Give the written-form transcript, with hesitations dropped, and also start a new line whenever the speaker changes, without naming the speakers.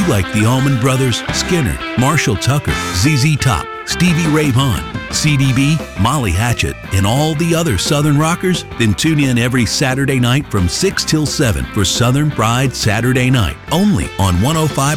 like the Allman Brothers, Skinner, Marshall Tucker, ZZ Top, Stevie Ray Vaughan, CDB, Molly Hatchet, and all the other Southern rockers? Then tune in every Saturday night from 6 till 7 for Southern Pride Saturday Night, only on 105.